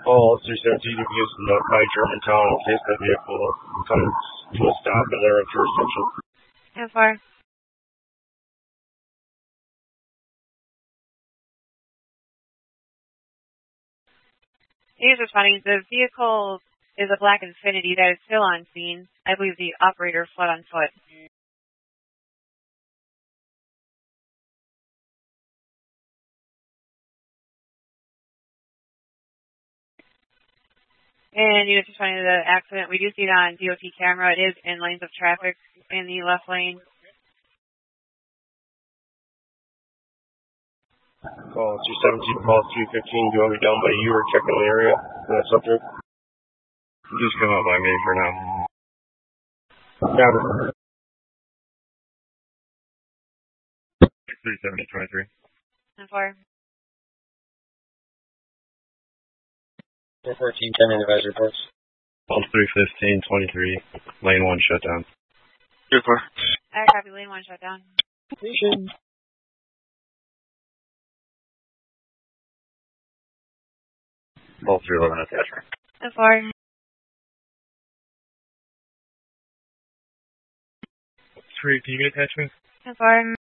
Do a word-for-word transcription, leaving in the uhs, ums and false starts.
All three seventeen to be used in the by Germantown in case that vehicle comes to a stop in their jurisdiction. How far? He's responding. The vehicle is a black Infiniti that is still on scene. I believe the operator fled on foot. And units responding to the accident. We do see it on D O T camera. It is in lanes of traffic in the left lane. Call two seventeen, call three fifteen. Do you want me down by you or checking the area for that subject? Just come out by me for now. Got it. three seventy, twenty-three. How far? four fourteen, ten advisory reports. Call three fifteen, twenty-three. Lane one shut down. Super. I copy. Lane one shut down. Station. Call three eleven attachment. How far? three, can you get attachment? How far?